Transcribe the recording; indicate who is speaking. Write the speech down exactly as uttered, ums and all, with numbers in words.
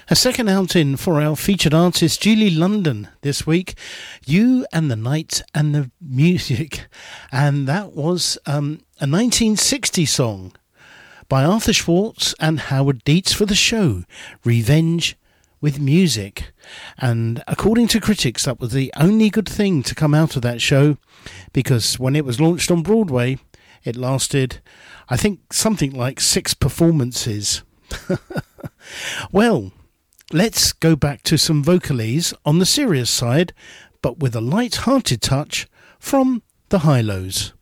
Speaker 1: A second outing for our featured artist Julie London this week, You and the Night and the Music, and that was um, a nineteen sixty song by Arthur Schwartz and Howard Dietz for the show Revenge with Music. And according to critics, that was the only good thing to come out of that show, because when it was launched on Broadway, it lasted, I think, something like six performances. Well, let's go back to some vocalese on the serious side, but with a light-hearted touch from the Hi-Lows.